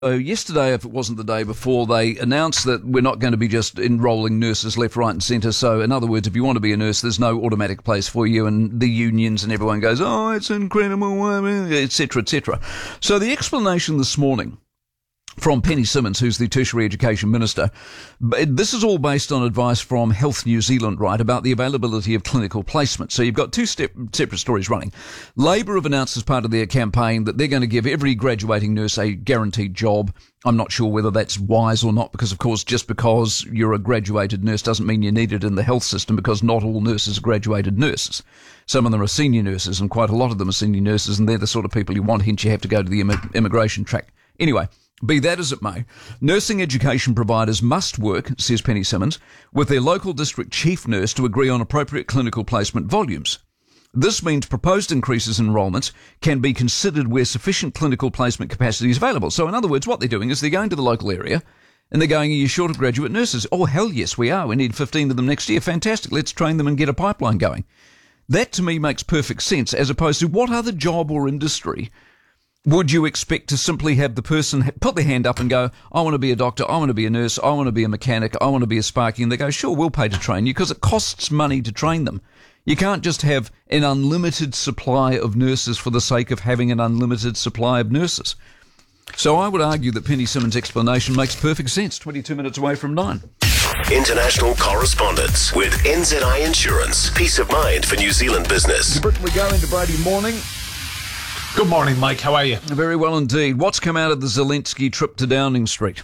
Yesterday, if it wasn't the day before, they announced that we're not going to be just enrolling nurses left, right and centre. So, in other words, if you want to be a nurse, there's no automatic place for you, and the unions and everyone goes, oh, it's incredible, etc., etc. So the explanation this morning from Penny Simmonds, who's the Tertiary Education Minister. This is all based on advice from Health New Zealand, right, about the availability of clinical placement. So you've got two separate stories running. Labor have announced as part of their campaign that they're going to give every graduating nurse a guaranteed job. I'm not sure whether that's wise or not, because, of course, just because you're a graduated nurse doesn't mean you're needed in the health system, because not all nurses are graduated nurses. Some of them are senior nurses, and quite a lot of them are senior nurses, and they're the sort of people you want, hence you have to go to the immigration track. Anyway, be that as it may, nursing education providers must work, says Penny Simmonds, with their local district chief nurse to agree on appropriate clinical placement volumes. This means proposed increases in enrolments can be considered where sufficient clinical placement capacity is available. So in other words, what they're doing is they're going to the local area and they're going, are you short of graduate nurses? Oh, hell yes, we are. We need 15 of them next year. Fantastic. Let's train them and get a pipeline going. That to me makes perfect sense, as opposed to what other job or industry would you expect to simply have the person put their hand up and go, I want to be a doctor, I want to be a nurse, I want to be a mechanic, I want to be a sparky, and they go, sure, we'll pay to train you, because it costs money to train them. You can't just have an unlimited supply of nurses for the sake of having an unlimited supply of nurses. So I would argue that Penny Simmonds' explanation makes perfect sense, 22 minutes away from 9. International correspondence with NZI Insurance. Peace of mind for New Zealand business. To Britain we go into Brady morning. Good morning, Mike. How are you? Very well indeed. What's come out of the Zelensky trip to Downing Street?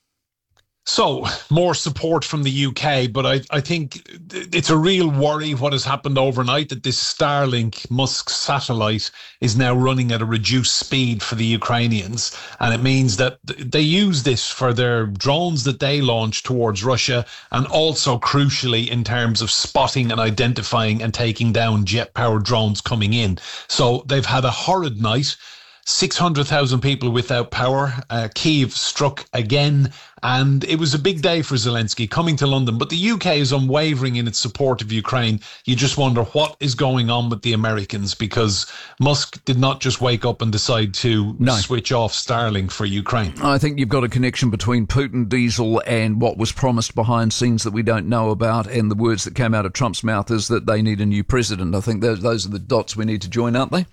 So, more support from the UK, but I think it's a real worry what has happened overnight, that this Starlink Musk satellite is now running at a reduced speed for the Ukrainians. And it means that they use this for their drones that they launch towards Russia, and also crucially in terms of spotting and identifying and taking down jet-powered drones coming in. So they've had a horrid night. 600,000 people without power. Kyiv struck again, and it was a big day for Zelensky coming to London. But the UK is unwavering in its support of Ukraine. You just wonder what is going on with the Americans, because Musk did not just wake up and decide to switch off Starlink for Ukraine. I think you've got a connection between Putin, diesel, and what was promised behind scenes that we don't know about, and the words that came out of Trump's mouth is that they need a new president. I think those are the dots we need to join, aren't they?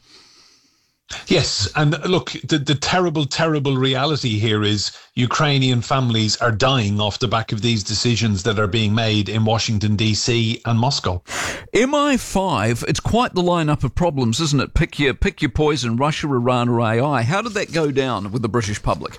Yes, and look, the terrible, terrible reality here is Ukrainian families are dying off the back of these decisions that are being made in Washington, D.C. and Moscow. MI5, it's quite the lineup of problems, isn't it? Pick your poison, Russia, Iran or AI. How did that go down with the British public?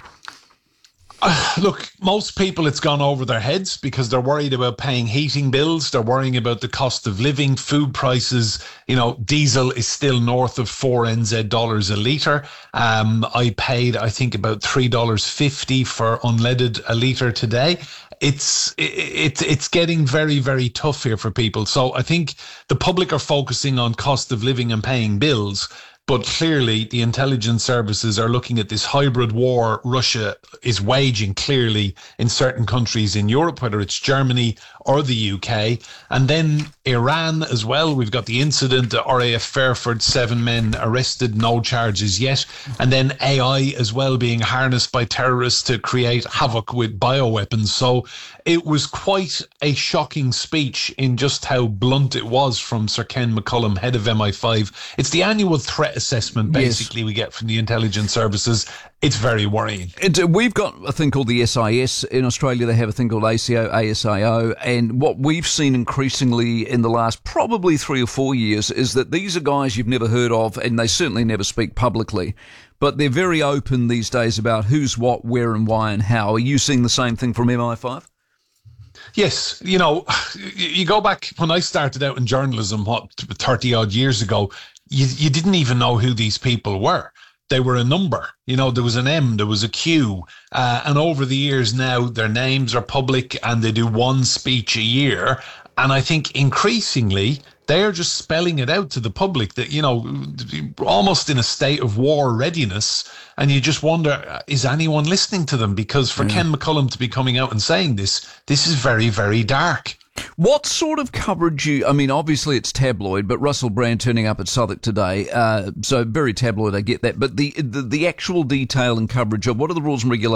Look, most people it's gone over their heads because they're worried about paying heating bills. They're worrying about the cost of living, food prices. You know, diesel is still north of $4 a litre. I paid, I think, about $3.50 for unleaded a litre today. It's getting very, very tough here for people. So I think the public are focusing on cost of living and paying bills. But clearly, the intelligence services are looking at this hybrid war Russia is waging, clearly, in certain countries in Europe, whether it's Germany or the UK. And then Iran as well. We've got the incident at RAF Fairford, 7 men arrested, no charges yet. And then AI as well being harnessed by terrorists to create havoc with bioweapons. So it was quite a shocking speech in just how blunt it was from Sir Ken McCullum, head of MI5. It's the annual threat assessment, basically, we get from the intelligence services. It's very worrying. We've got a thing called the SIS. In Australia, they have a thing called ASIO. And what we've seen increasingly in the last probably 3 or 4 years is that these are guys you've never heard of, and they certainly never speak publicly. But they're very open these days about who's what, where and why and how. Are you seeing the same thing from MI5? Yes, you know, you go back when I started out in journalism, 30 odd years ago, you didn't even know who these people were. They were a number. You know, there was an M, there was a Q. And over the years now, their names are public and they do one speech a year. And I think increasingly, they're just spelling it out to the public that, you know, almost in a state of war readiness. And you just wonder, is anyone listening to them? Because for Ken McCullum to be coming out and saying this is very, very dark. What sort of coverage I mean, obviously it's tabloid, but Russell Brand turning up at Southwark today, so very tabloid, I get that. But the actual detail and coverage of what are the rules and regulations